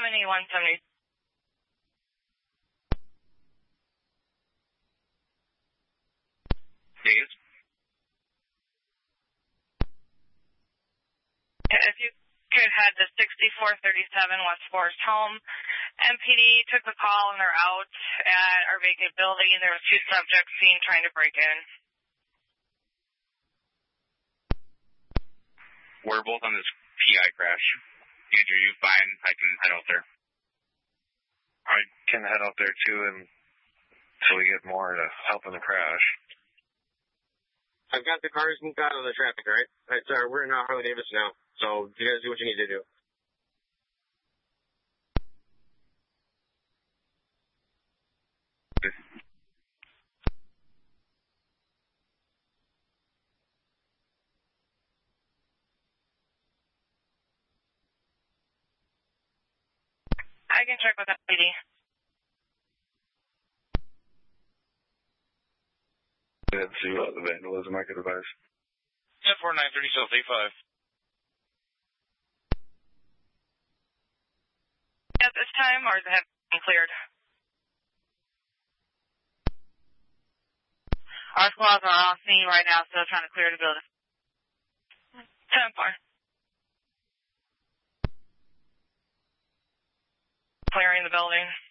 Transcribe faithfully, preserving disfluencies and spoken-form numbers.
seventy-one seventy. Please. If you could head to sixty-four thirty-seven West Forest Home. M P D took the call and they're out at our vacant building. There was two subjects seen trying to break in. We're both on this P I crash. Andrew, you fine? I can head out there. I can head out there too until we get more to help in the crash. I've got the cars moved out of the traffic, all right? All right, sorry, we're in uh, Harley Davidson now. So you guys do what you need to do. I can check with M P D. Didn't see what the vandalism I could advise. ten four nine thirty South A five. At this time, or is it been cleared? Our squads are on scene right now, so trying to clear the building. ten four. Clearing the building.